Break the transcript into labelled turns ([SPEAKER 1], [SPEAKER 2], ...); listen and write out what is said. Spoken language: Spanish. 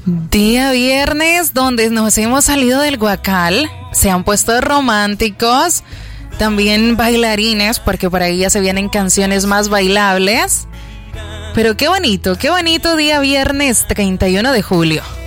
[SPEAKER 1] Día viernes donde nos hemos salido del guacal, se han puesto románticos, también bailarines, porque por ahí ya se vienen canciones más bailables. Pero qué bonito día viernes 31 de julio.